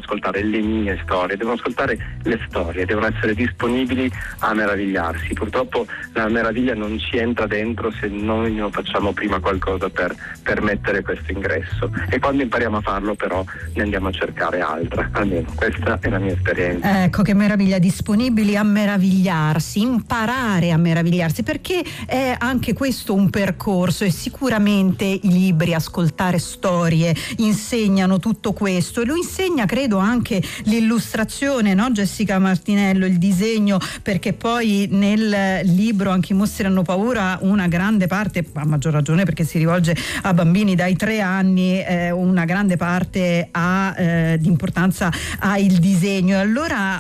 ascoltare le mie storie, devono ascoltare le storie, devono essere disponibili a meravigliarsi. Purtroppo la meraviglia non ci entra dentro se noi non facciamo prima qualcosa per permettere questo ingresso, e quando impariamo a farlo però ne andiamo a cercare altra. Almeno questa è la mia esperienza. Ecco, che meraviglia, disponibili a meravigliarsi, imparare a meravigliarsi, perché è anche questo un percorso, e sicuramente i libri, ascoltare storie insegnano tutto questo, e lo insegna credo anche l'illustrazione, no Jessica Martinello, il disegno, perché poi nel libro Anche i mostri hanno paura una grande parte, a maggior ragione perché si rivolge a bambini dai 3 anni, una grande parte di importanza ha il disegno. Allora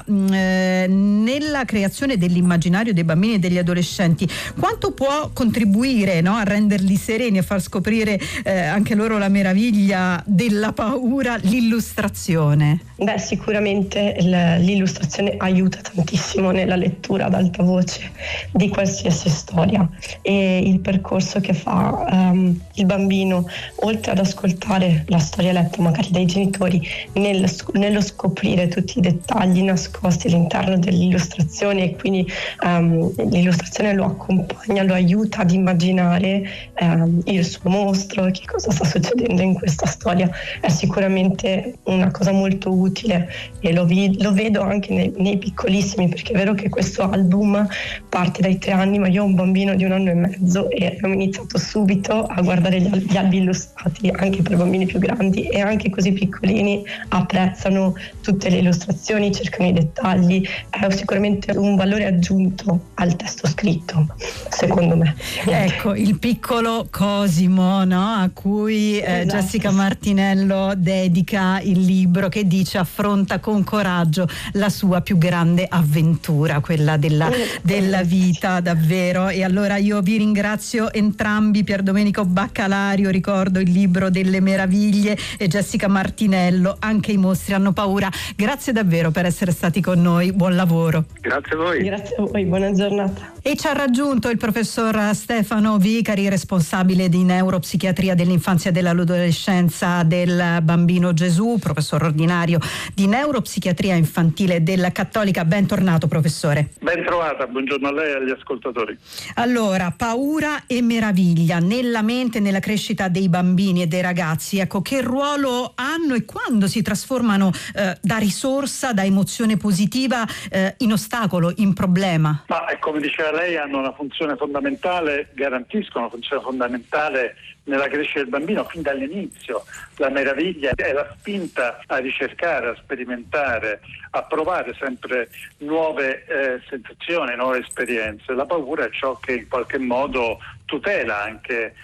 nella creazione dell'immaginario dei bambini e degli adolescenti quanto può contribuire, no, a renderli sereni, a far scoprire anche loro la meraviglia della paura, l'illustrazione? Beh, sicuramente l'illustrazione aiuta tantissimo nella lettura ad alta voce di qualsiasi storia, e il percorso che fa il bambino, oltre ad ascoltare la storia letta magari dai genitori, nello scoprire tutti i dettagli nascosti all'interno dell'illustrazione, e quindi l'illustrazione lo accompagna, lo aiuta ad immaginare il suo mostro, che cosa sta succedendo in questa storia. È sicuramente una cosa molto utile, e lo vedo anche nei piccolissimi, perché è vero che questo album parte dai 3 anni, ma io ho un bambino di 1 anno e mezzo e abbiamo iniziato subito a guardare gli albi illustrati anche per bambini più grandi, e anche così piccolini apprezzano tutte le illustrazioni, cercano i dettagli. È sicuramente un valore aggiunto al testo scritto, secondo me. Ecco, il piccolo Cosimo, no? A cui Esatto. Jessica Martinello dedica il libro, che dice affronta con coraggio la sua più grande avventura, quella della vita, davvero. E allora io vi ringrazio entrambi, Pier Domenico Baccalario, ricordo il libro delle meraviglie, e Jessica Martinello, Anche i mostri hanno paura. Grazie davvero per essere stati con noi, buon lavoro. Grazie a voi. Grazie a voi, buona giornata. E ci ha raggiunto il professor Stefano Vicari, responsabile di neuropsichiatria dell'infanzia e dell'adolescenza del Bambino Gesù, professor ordinario di neuropsichiatria infantile della Cattolica. Bentornato professore. Ben trovata, buongiorno a lei e agli ascoltatori. Allora, paura e meraviglia nella mente e nella crescita dei bambini e dei ragazzi, ecco, che ruolo hanno e quando si trasformano da risorsa, da emozione positiva in ostacolo, in problema? Ma come diceva lei, hanno una funzione fondamentale, garantiscono una funzione fondamentale nella crescita del bambino fin dall'inizio. La meraviglia è la spinta a ricercare, a sperimentare, a provare sempre nuove sensazioni, nuove esperienze. La paura è ciò che in qualche modo tutela anche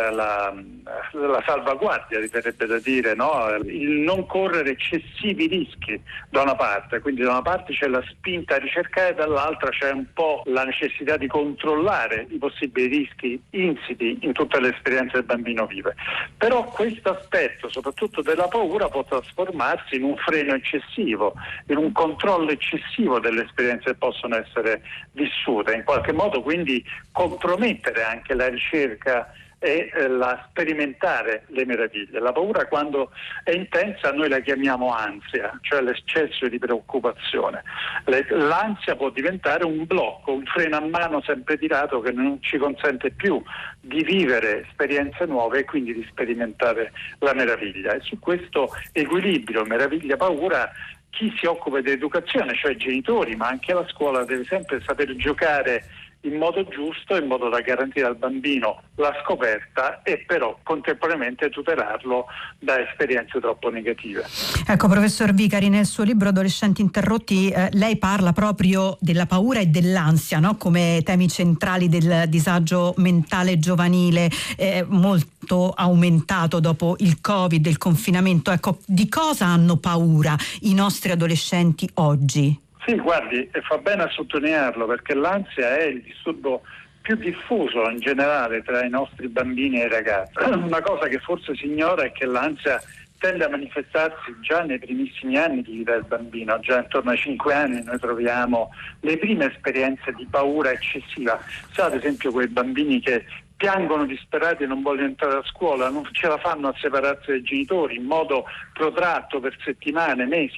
la salvaguardia, verrebbe da dire, no? Il non correre eccessivi rischi da una parte, quindi da una parte c'è la spinta a ricercare, dall'altra c'è un po' la necessità di controllare i possibili rischi insiti in tutte le esperienze del bambino vive. Però questo aspetto, soprattutto della paura, può trasformarsi in un freno eccessivo, in un controllo eccessivo delle esperienze che possono essere vissute, in qualche modo quindi compromettere anche la ricerca e la sperimentare le meraviglie. La paura, quando è intensa, noi la chiamiamo ansia, cioè l'eccesso di preoccupazione. L'ansia può diventare un blocco, un freno a mano sempre tirato che non ci consente più di vivere esperienze nuove e quindi di sperimentare la meraviglia. E su questo equilibrio meraviglia-paura chi si occupa di educazione, cioè i genitori, ma anche la scuola, deve sempre saper giocare in modo giusto, in modo da garantire al bambino la scoperta e però contemporaneamente tutelarlo da esperienze troppo negative. Ecco, professor Vicari, nel suo libro Adolescenti interrotti lei parla proprio della paura e dell'ansia, no? Come temi centrali del disagio mentale giovanile, molto aumentato dopo il Covid, il confinamento. Ecco, di cosa hanno paura i nostri adolescenti oggi? Sì, guardi, e fa bene a sottolinearlo, perché l'ansia è il disturbo più diffuso in generale tra i nostri bambini e i ragazzi. Una cosa che forse si ignora è che l'ansia tende a manifestarsi già nei primissimi anni di vita del bambino. Già intorno ai 5 anni noi troviamo le prime esperienze di paura eccessiva. Sa, ad esempio, quei bambini che piangono disperati e non vogliono entrare a scuola, non ce la fanno a separarsi dai genitori in modo protratto per settimane, mesi.